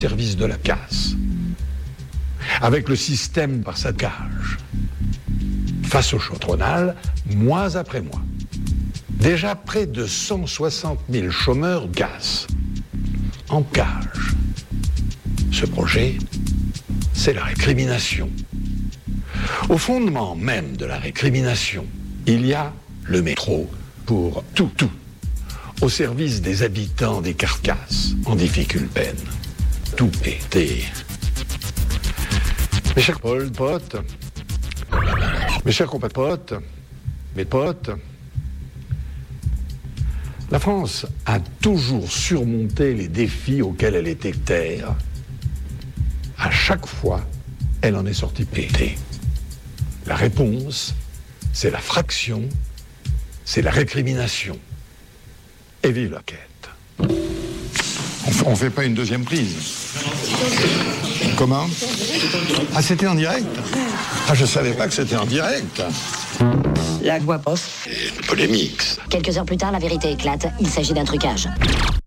service de la casse, avec le système par saccage, face au patronal, mois après mois. Déjà près de 160 000 chômeurs gaz, en cage. Ce projet, c'est la récrimination. Au fondement même de la récrimination, il y a le métro pour tout, au service des habitants des carcasses en difficulté. Tout pété. Mes chers potes, mes chers compatriotes, mes potes, la France a toujours surmonté les défis auxquels elle était terre. À chaque fois, elle en est sortie pétée. La réponse, c'est la fraction, c'est la récrimination. Et vive la quête. On fait pas une deuxième prise. Comment? Ah, c'était en direct? Ah, je savais pas que c'était en direct. La voix bosse. Une polémique. Quelques heures plus tard, la vérité éclate. Il s'agit d'un trucage.